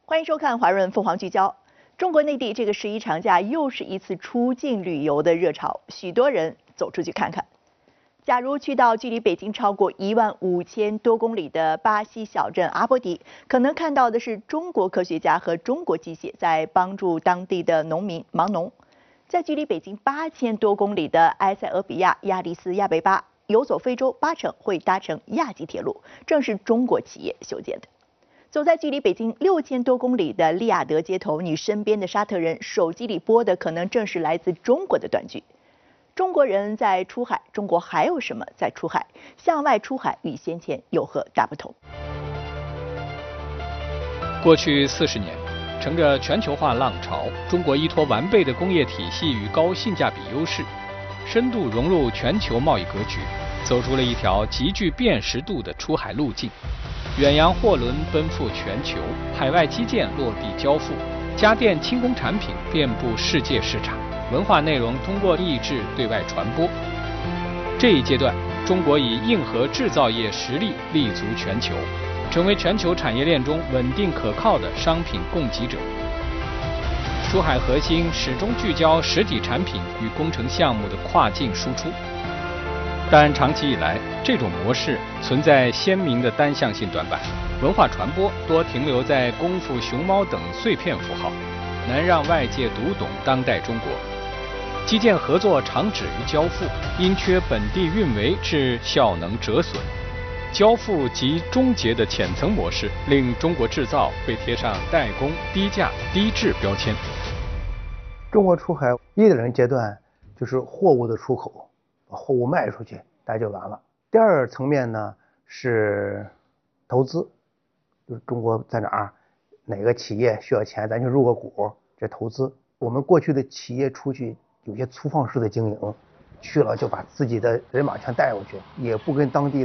欢迎收看华润凤凰聚焦。中国内地这个11长假又是一次出境旅游的热潮，许多人走出去看看。假如去到距离北京超过15000多公里的巴西小镇阿波迪，可能看到的是中国科学家和中国机械在帮助当地的农民忙农。在距离北京8000多公里的埃塞俄比亚亚的斯亚贝巴，游走非洲80%会搭乘亚吉铁路，正是中国企业修建的。走在距离北京6000多公里的利雅得街头，你身边的沙特人手机里播的可能正是来自中国的短剧。中国人在出海，中国还有什么在出海？向外出海与先前有何大不同？ 过去40年，乘着全球化浪潮，中国依托完备的工业体系与高性价比优势，深度融入全球贸易格局，走出了一条极具辨识度的出海路径。远洋货轮奔赴全球，海外基建落地交付，家电轻工产品遍布世界市场，文化内容通过译制对外传播。这一阶段，中国以硬核制造业实力立足全球，成为全球产业链中稳定可靠的商品供给者。出海核心始终聚焦实体产品与工程项目的跨境输出。但长期以来，这种模式存在鲜明的单向性短板，文化传播多停留在功夫熊猫等碎片符号，难让外界读懂当代中国。基建合作常止于交付，因缺本地运维致效能折损。交付及终结的浅层模式，令中国制造被贴上代工、低价、低质标签。 中国出海一等阶段就是货物的出口，把货物卖出去，大家就完了。第二层面呢是投资，就是中国在哪个企业需要钱，咱就入个股，这投资。我们过去的企业出去有些粗放式的经营，去了就把自己的人马全带过去，也不跟当地